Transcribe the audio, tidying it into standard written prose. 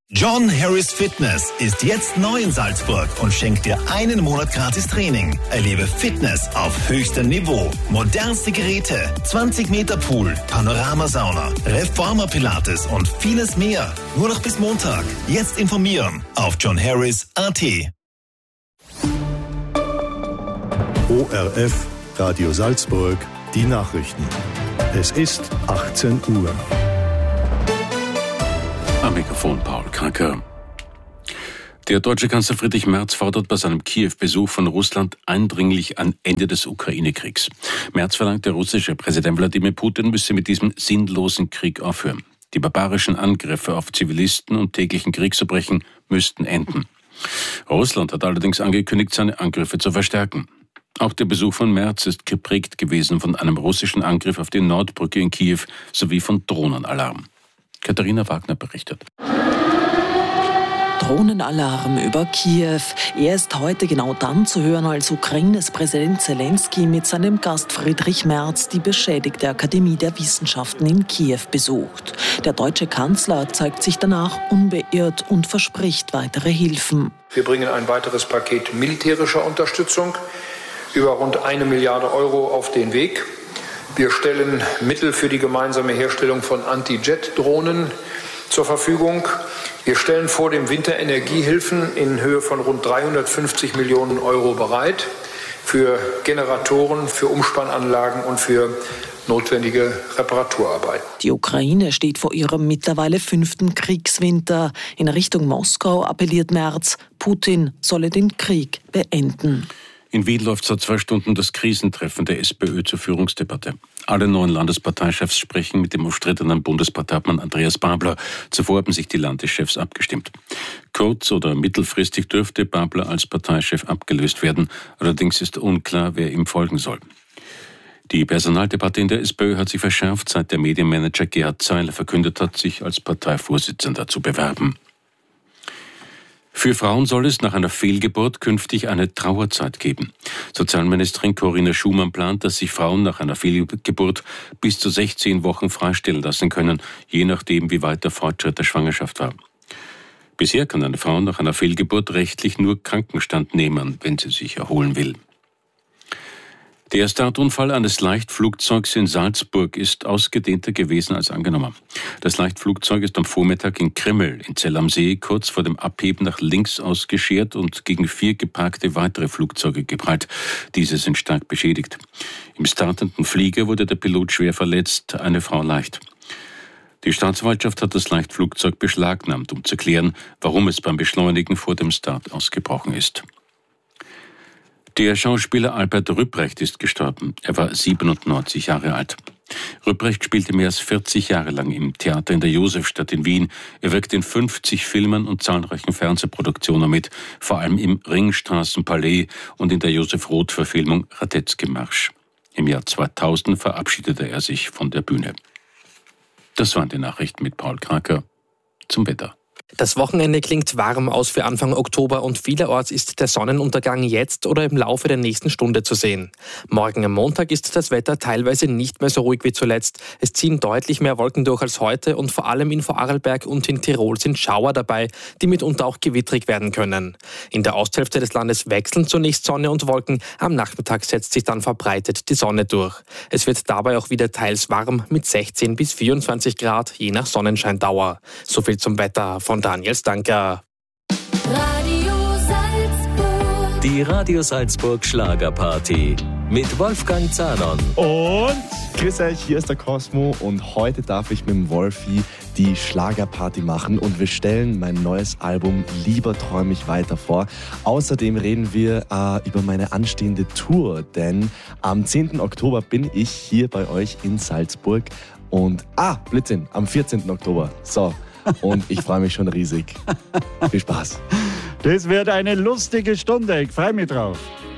John Harris Fitness ist jetzt neu in Salzburg und schenkt dir einen Monat gratis Training. Erlebe Fitness auf höchstem Niveau. Modernste Geräte, 20 Meter Pool, Panoramasauna, Reformer-Pilates und vieles mehr. Nur noch bis Montag. Jetzt informieren auf johnharris.at. ORF Radio Salzburg, die Nachrichten. Es ist 18 Uhr. Am Mikrofon Paul Kranker. Der deutsche Kanzler Friedrich Merz fordert bei seinem Kiew-Besuch von Russland eindringlich ein Ende des Ukraine-Kriegs. Merz verlangt, der russische Präsident Wladimir Putin müsse mit diesem sinnlosen Krieg aufhören. Die barbarischen Angriffe auf Zivilisten und täglichen Kriegsverbrechen müssten enden. Russland hat allerdings angekündigt, seine Angriffe zu verstärken. Auch der Besuch von Merz ist geprägt gewesen von einem russischen Angriff auf die Nordbrücke in Kiew sowie von Drohnenalarm. Katharina Wagner berichtet. Drohnenalarm über Kiew. Er ist heute genau dann zu hören, als Ukraines Präsident Zelensky mit seinem Gast Friedrich Merz die beschädigte Akademie der Wissenschaften in Kiew besucht. Der deutsche Kanzler zeigt sich danach unbeirrt und verspricht weitere Hilfen. Wir bringen ein weiteres Paket militärischer Unterstützung über rund 1 Milliarde Euro auf den Weg. Wir stellen Mittel für die gemeinsame Herstellung von Anti-Jet-Drohnen zur Verfügung. Wir stellen vor dem Winter Energiehilfen in Höhe von rund 350 Millionen Euro bereit für Generatoren, für Umspannanlagen und für notwendige Reparaturarbeiten. Die Ukraine steht vor ihrem mittlerweile 5. Kriegswinter. In Richtung Moskau appelliert Merz, Putin solle den Krieg beenden. In Wien läuft seit 2 Stunden das Krisentreffen der SPÖ zur Führungsdebatte. Alle 9 Landesparteichefs sprechen mit dem umstrittenen Bundesparteiobmann Andreas Babler. Zuvor haben sich die Landeschefs abgestimmt. Kurz- oder mittelfristig dürfte Babler als Parteichef abgelöst werden. Allerdings ist unklar, wer ihm folgen soll. Die Personaldebatte in der SPÖ hat sich verschärft, seit der Medienmanager Gerhard Zeiler verkündet hat, sich als Parteivorsitzender zu bewerben. Für Frauen soll es nach einer Fehlgeburt künftig eine Trauerzeit geben. Sozialministerin Corinna Schumann plant, dass sich Frauen nach einer Fehlgeburt bis zu 16 Wochen freistellen lassen können, je nachdem, wie weit der Fortschritt der Schwangerschaft war. Bisher kann eine Frau nach einer Fehlgeburt rechtlich nur Krankenstand nehmen, wenn sie sich erholen will. Der Startunfall eines Leichtflugzeugs in Salzburg ist ausgedehnter gewesen als angenommen. Das Leichtflugzeug ist am Vormittag in Krimmel in Zell am See kurz vor dem Abheben nach links ausgeschert und gegen 4 geparkte weitere Flugzeuge geprallt. Diese sind stark beschädigt. Im startenden Flieger wurde der Pilot schwer verletzt, eine Frau leicht. Die Staatsanwaltschaft hat das Leichtflugzeug beschlagnahmt, um zu klären, warum es beim Beschleunigen vor dem Start ausgebrochen ist. Der Schauspieler Albert Rüprecht ist gestorben. Er war 97 Jahre alt. Rüprecht spielte mehr als 40 Jahre lang im Theater in der Josefstadt in Wien. Er wirkte in 50 Filmen und zahlreichen Fernsehproduktionen mit, vor allem im Ringstraßenpalais und in der Josef-Roth-Verfilmung Radetzky-Marsch. Im Jahr 2000 verabschiedete er sich von der Bühne. Das waren die Nachrichten mit Paul Kranker. Zum Wetter. Das Wochenende klingt warm aus für Anfang Oktober und vielerorts ist der Sonnenuntergang jetzt oder im Laufe der nächsten Stunde zu sehen. Morgen am Montag ist das Wetter teilweise nicht mehr so ruhig wie zuletzt. Es ziehen deutlich mehr Wolken durch als heute und vor allem in Vorarlberg und in Tirol sind Schauer dabei, die mitunter auch gewittrig werden können. In der Osthälfte des Landes wechseln zunächst Sonne und Wolken, am Nachmittag setzt sich dann verbreitet die Sonne durch. Es wird dabei auch wieder teils warm mit 16 bis 24 Grad, je nach Sonnenscheindauer. So viel zum Wetter von Daniel Stanker. Radio Salzburg. Die Radio Salzburg Schlagerparty mit Wolfgang Zahnon. Und grüß euch, hier ist der Cosmo und heute darf ich mit dem Wolfi die Schlagerparty machen und wir stellen mein neues Album Lieber träum ich weiter vor. Außerdem reden wir über meine anstehende Tour, denn am 10. Oktober bin ich hier bei euch in Salzburg und Blödsinn, am 14. Oktober. So. Und ich freue mich schon riesig. Viel Spaß. Das wird eine lustige Stunde. Ich freue mich drauf.